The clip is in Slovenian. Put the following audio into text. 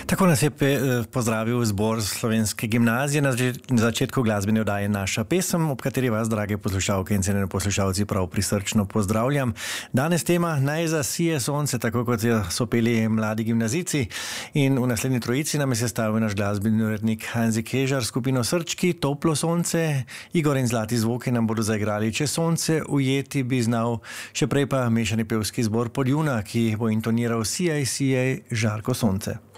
Tako nas je pozdravil zbor Slovenske gimnazije na začetku glasbene oddaje Naša pesem, ob kateri vas, drage poslušalke in cenjeni poslušalci, prav prisrčno pozdravljam. Danes tema Naj zasije sonce, tako kot so peli mladi gimnazijci, in v naslednji trojici nam je sestavil naš glasbeni urednik Hanzi Kežar, skupino Srčki, Toplo sonce, Igor in Zlati zvoki nam bodo zaigrali Če sonce ujeti bi znal, še prej pa mešani pevski zbor Podjuna, ki bo intoniral Sijaj, sijaj, žarko sonce.